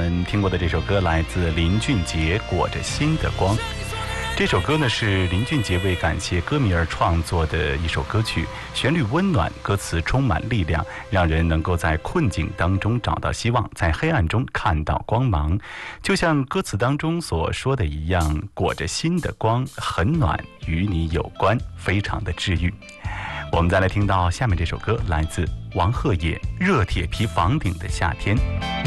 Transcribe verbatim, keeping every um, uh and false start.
们听过的这首歌来自林俊杰，《裹着心的光》。这首歌呢是林俊杰为感谢歌迷而创作的一首歌曲，旋律温暖，歌词充满力量，让人能够在困境当中找到希望，在黑暗中看到光芒。就像歌词当中所说的一样，裹着心的光很暖，与你有关，非常的治愈。我们再来听到下面这首歌，来自王鹤野，《热铁皮房顶的夏天》。